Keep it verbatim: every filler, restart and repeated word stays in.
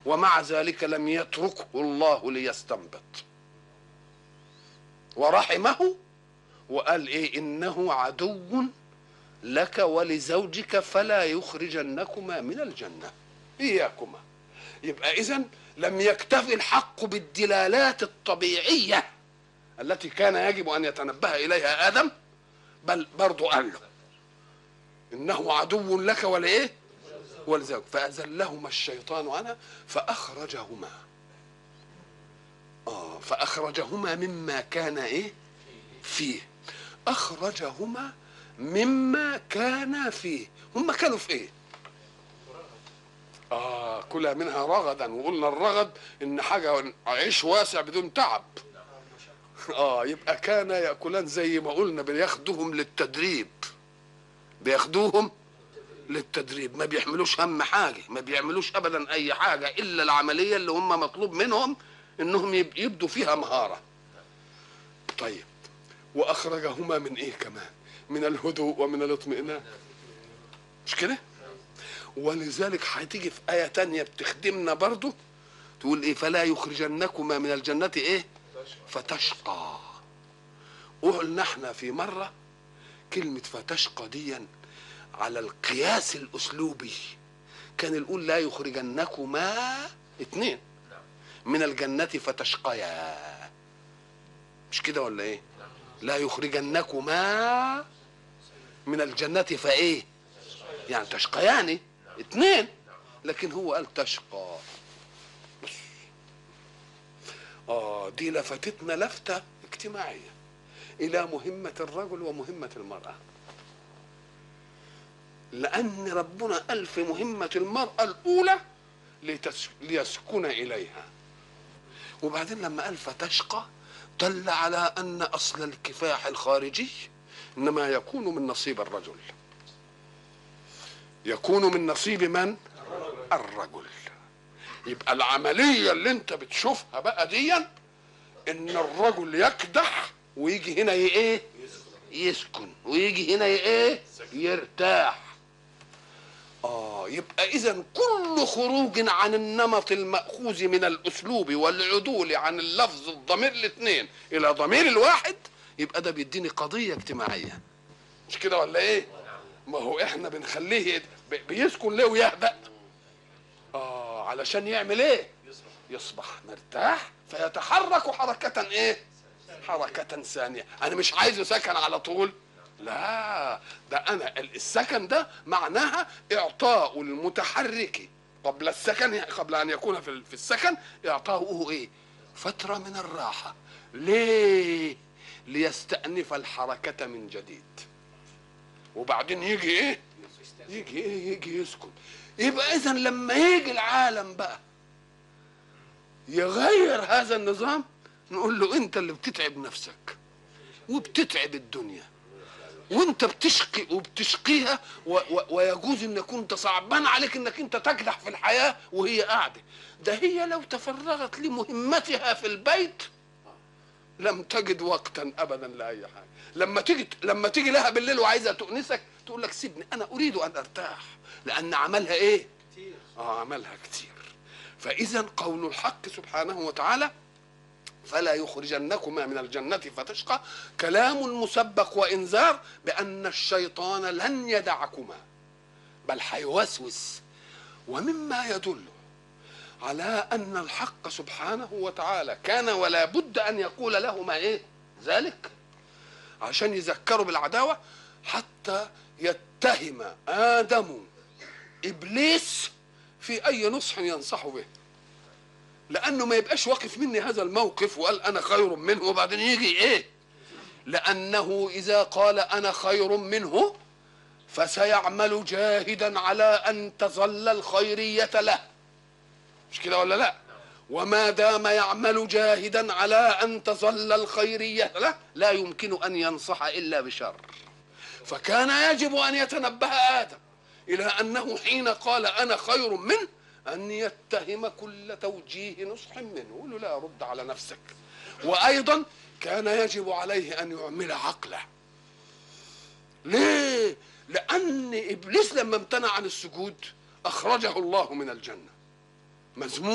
ومع ذلك لم يتركه الله ليستنبط، ورحمه وقال ايه؟ انه عدو لك ولزوجك فلا يخرجنكما من الجنة إياكما. يبقى إذن لم يكتفي الحق بالدلالات الطبيعية التي كان يجب أن يتنبه إليها آدم، بل برضو قال له إنه عدو لك ولإيه؟ ولزوجك، فأزلهما الشيطان عنها فأخرجهما آه فأخرجهما مما كان إيه؟ فيه. أخرجهما مما كان فيه. هم كانوا في ايه؟ اه كلها منها رغدا، وقلنا الرغد ان حاجه عيش واسع بدون تعب. اه يبقى كان ياكلان زي ما قلنا بياخدوهم للتدريب، بياخدوهم للتدريب، ما بيحملوش هم حاجه، ما بيعملوش ابدا اي حاجه الا العمليه اللي هم مطلوب منهم انهم يبدوا فيها مهاره. طيب واخرجهما من ايه كمان؟ من الهدوء ومن الاطمئنان، مش كده؟ ولذلك هتيجي في آية تانية بتخدمنا برضو تقول ايه؟ فلا يخرجنكما من الجنة ايه؟ فتشقى. قلنا احنا في مرة كلمة فتشقى دي على القياس الأسلوبي كان يقول لا يخرجنكما اتنين من الجنة فتشقيا، مش كده ولا ايه؟ لا يخرجنكما من الجنة فايه؟ يعني تشقياني اتنين، لكن هو قال تشقى. اه دي لفتتنا لفتة اجتماعية الى مهمة الرجل ومهمة المرأة، لان ربنا قال في مهمة المرأة الاولى ليسكن اليها، وبعدين لما قال فتشقى دل على ان اصل الكفاح الخارجي انما يكون من نصيب الرجل، يكون من نصيب من؟ الرجل. يبقى العملية اللي انت بتشوفها بقى ديا ان الرجل يكدح ويجي هنا ايه؟ يسكن، ويجي هنا ايه؟ يرتاح. اه يبقى اذا كل خروج عن النمط المأخوذ من الاسلوب والعدول عن اللفظ الضمير الاثنين الى ضمير الواحد يبقى ده بيديني قضية اجتماعية، مش كده ولا ايه؟ ما هو احنا بنخليه بيسكن ليه ويهدأ؟ اه علشان يعمل ايه؟ يصبح مرتاح فيتحرك حركة ايه؟ حركة ثانية. انا مش عايزه سكن على طول، لا ده انا السكن ده معناها اعطاء المتحرك قبل السكن، قبل ان يكون في السكن اعطاؤه ايه؟ فترة من الراحة. ليه؟ ليستأنف الحركة من جديد، وبعدين يجي ايه؟ يجي ايه؟ يجي يسكن. يبقى اذا لما يجي العالم بقى يغير هذا النظام نقول له انت اللي بتتعب نفسك وبتتعب الدنيا، وانت بتشقي وبتشقيها و و ويجوز ان كنت صعبان عليك انك انت تكدح في الحياة وهي قاعدة. ده هي لو تفرغت لمهمتها في البيت لم تجد وقتا ابدا لاي حاجة. لما تيجي لما تيجي لها بالليل وعايزة تؤنسك تقول لك سيبني انا اريد ان ارتاح، لان عملها ايه؟ كتير. اه عملها كتير. فاذا قول الحق سبحانه وتعالى فلا يخرجنكما من الجنة فتشقى كلام مسبق وانذار بان الشيطان لن يدعكما بل هيوسوس. ومما يدل على ان الحق سبحانه وتعالى كان ولا بد ان يقول لهما ايه ذلك عشان يذكروا بالعداوة، حتى يتهم آدم إبليس في أي نصح ينصح به، لأنه ما يبقاش واقف مني هذا الموقف وقال أنا خير منه وبعدين يجي إيه؟ لأنه إذا قال أنا خير منه فسيعمل جاهدا على أن تظل الخيرية له، مش كده ولا لا؟ وما دام يعمل جاهدا على أن تظل الخيرية له لا يمكن أن ينصح إلا بشر. فكان يجب أن يتنبه آدم إلى أنه حين قال أنا خير منه أن يتهم كل توجيه نصح منه، يقول له لا رد على نفسك. وأيضا كان يجب عليه أن يعمل عقله. ليه؟ لأن إبليس لما امتنع عن السجود أخرجه الله من الجنة مذموم.